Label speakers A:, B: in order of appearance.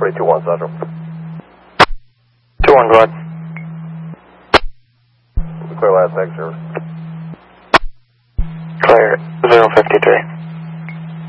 A: 321 Central.
B: 2-1, go ahead.
A: Clear last next service.
B: Clear 053.